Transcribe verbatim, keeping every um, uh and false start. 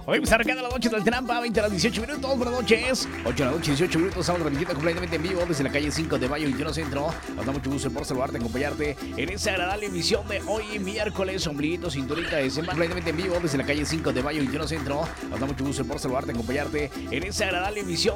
Hoy pues arrancando la noche del Trampa, veinte a las dieciocho minutos, buenas noches. ocho de la noche, dieciocho minutos, estamos transmitiendo completamente en vivo desde la calle cinco de mayo, veintiuno Centro. Nos da mucho gusto por saludarte, acompañarte en esta agradable emisión de hoy, miércoles, ombliguito, cinturita de semana. Completamente en vivo desde la calle cinco de mayo, veintiuno Centro. Nos da mucho gusto por saludarte, acompañarte en esta agradable emisión